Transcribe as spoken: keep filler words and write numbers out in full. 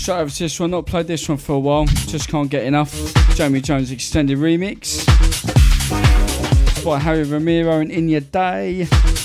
Straight over to this one, not played this one for a while, just can't get enough. Jamie Jones extended remix. It's by Harry Ramiro and In Your Day.